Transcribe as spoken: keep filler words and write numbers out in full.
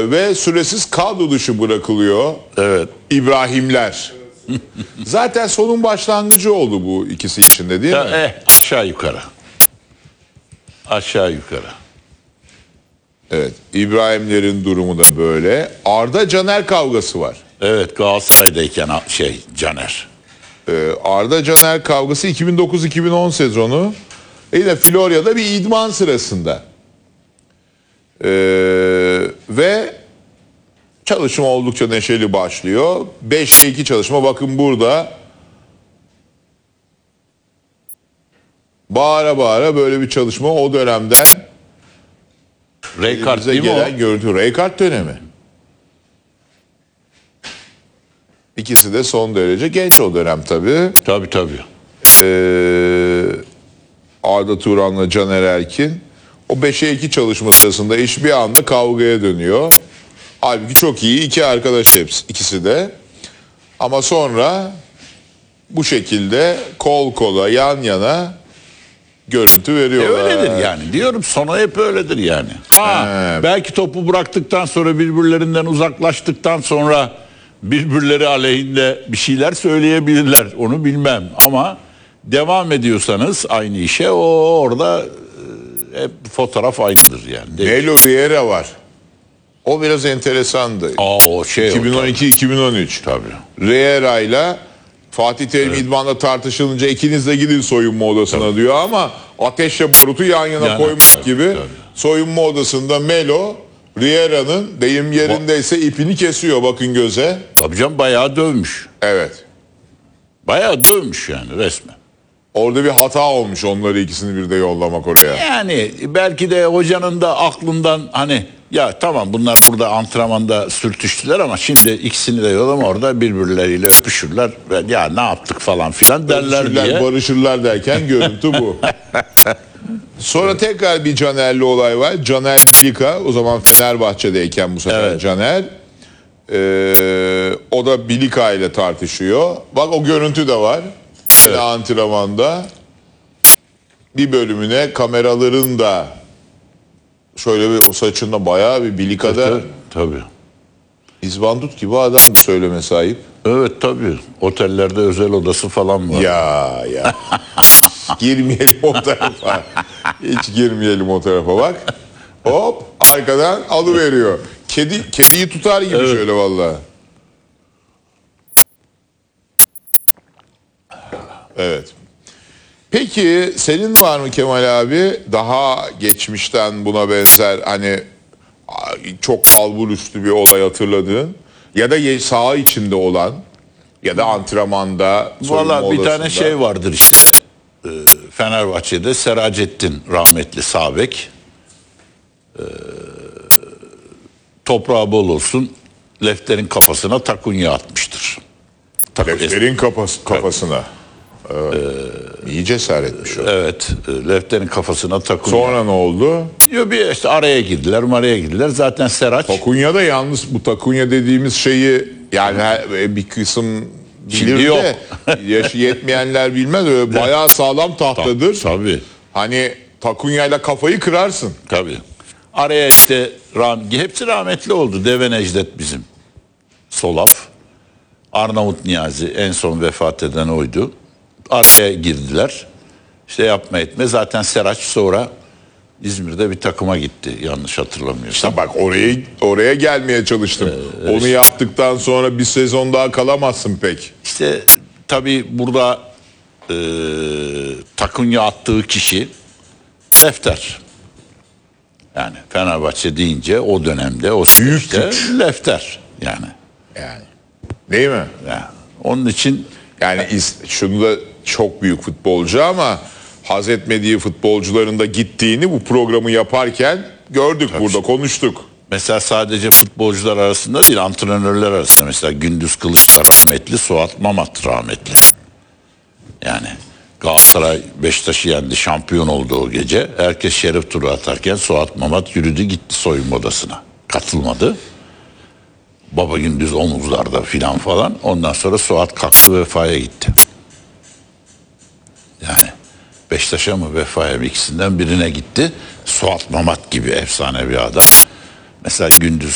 ve süresiz kadro dışı bırakılıyor. Evet. İbrahimler. Zaten sonun başlangıcı oldu bu ikisi içinde değil Ya, mi? eh, aşağı yukarı. Aşağı yukarı. Evet. İbrahimlerin durumu da böyle. Arda Caner kavgası var. Evet, Galatasaray'dayken şey Caner. Ee, Arda Caner kavgası iki bin dokuz iki bin on sezonu. Yine Florya'da bir idman sırasında. Ee, ve çalışma oldukça neşeli başlıyor. beşte iki çalışma. Bakın burada bağıra bağıra böyle bir çalışma o dönemden Raykart bize değil mi gelen o? görüntü. Raykart dönemi. İkisi de son derece genç o dönem tabii. Tabii tabii. Ee, Arda Turan'la Caner Erkin. O beşe iki çalışma sırasında iş bir anda kavgaya dönüyor. Halbuki çok iyi iki arkadaş hepsi, ikisi de. Ama sonra bu şekilde kol kola yan yana görüntü E veriyorlar. öyledir yani. Diyorum sonu hep öyledir yani. Ha, He. belki topu bıraktıktan sonra birbirlerinden uzaklaştıktan sonra birbirleri aleyhinde bir şeyler söyleyebilirler. Onu bilmem ama devam ediyorsanız aynı işe o orada e, hep fotoğraf aynıdır yani. Değil mi? Melo Vieira var. O biraz enteresandı. Aa, o şey iki bin on iki iki bin on üç. Tabii. Vieira ile Fatih Terim evet. İdman'da tartışılınca ikiniz de gidin soyunma odasına tabii. diyor ama ateşle barutu yan yana yani, koymak tabii, gibi tabii. soyunma odasında Melo Vieira'nın deyim yerindeyse ipini kesiyor bakın göze. Tabii canım bayağı dövmüş. Evet. Bayağı dövmüş yani resmen. Orada bir hata olmuş onları ikisini bir de yollamak oraya. Yani belki de hocanın da aklından hani ya tamam bunlar burada antrenmanda sürtüştüler ama şimdi ikisini de yollama orada birbirleriyle öpüşürler ve ya ne yaptık falan filan derler Öpüşürler, diye. barışırlar derken görüntü bu. Sonra tekrar bir Caner'li olay var. Caner Bilika o zaman Fenerbahçe'deyken bu sefer Evet. Caner. Ee, o da Bilika ile tartışıyor. Bak o görüntü de var. Evet. Yine antrenmanda bir bölümüne kameraların da şöyle bir o saçında bayağı bir Bilika'da Tabii. tabii. İzbandut gibi adam bu söyleme sahip. Evet tabii. Otellerde özel odası falan var. Ya ya. Girmeyelim o tarafa. Hiç girmeyelim o tarafa bak. Hop arkadan alıveriyor. Kedi kediyi tutar gibi evet. şöyle vallahi. Evet. Peki senin var mı Kemal abi daha geçmişten buna benzer hani çok kalbur üstü bir olay hatırladığın ya da saha içinde olan ya da antrenmanda valla bir tane şey vardır işte e, Fenerbahçe'de Seracettin rahmetli sağ bek e, toprağı bol olsun Lefter'in kafasına takunya atmıştır. Lefter'in kafası, kafasına. Evet. Ee, İyi cesaretmiş o. Evet. Lefter'in kafasına takunya. Sonra ne oldu? Yo bir işte araya girdiler, araya girdiler. Zaten Serac. Takunya da yalnız bu takunya dediğimiz şeyi yani bir kısım bilir yok. de yaşı yetmeyenler bilmez. Öyle bayağı sağlam tahtadır. Tabii. Hani takunyayla kafayı kırarsın. Tabii. Araya işte hepsi rahmetli oldu. Deve Necdet bizim. Solaf. Arnavut Niyazi en son vefat eden oydu. Araya girdiler. İşte yapma etme. Zaten Serac sonra İzmir'de bir takıma gitti. Yanlış hatırlamıyorsam. İşte bak oraya oraya gelmeye çalıştım. Ee, Onu işte, yaptıktan sonra bir sezon daha kalamazsın pek. İşte tabii burada e, takunya attığı kişi Lefter. Yani Fenerbahçe deyince o dönemde o süreçte Lefter yani. Yani. Değil mi? Yani. Onun için yani şunu da çok büyük futbolcu ama haz etmediği futbolcuların da gittiğini bu programı yaparken gördük tabii burada konuştuk. Mesela sadece futbolcular arasında değil antrenörler arasında mesela Gündüz Kılıçlar rahmetli, Suat Mamat rahmetli. Yani Galatasaray Beşiktaş'ı yendi, şampiyon oldu o gece. Herkes şeref turu atarken Suat Mamat yürüdü gitti soyunma odasına. Katılmadı. Baba Gündüz omuzlarda filan falan. Ondan sonra Suat kalktı Vefa'ya gitti. Yani Beşiktaş'a mı Vefa'ya mı ikisinden birine gitti. Suat Mamat gibi efsane bir adam. Mesela Gündüz